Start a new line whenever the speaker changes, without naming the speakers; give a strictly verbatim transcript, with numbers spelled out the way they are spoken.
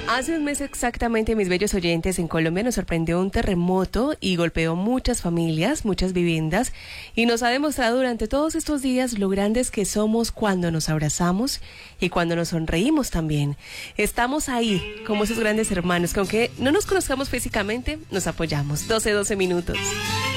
Hace un mes exactamente, mis bellos oyentes, en Colombia nos sorprendió un terremoto y golpeó muchas familias, muchas viviendas, y nos ha demostrado durante todos estos días lo grandes que somos cuando nos abrazamos y cuando nos sonreímos también. Estamos ahí, como esos grandes hermanos, que aunque no nos conozcamos físicamente, nos apoyamos. doce, doce minutos.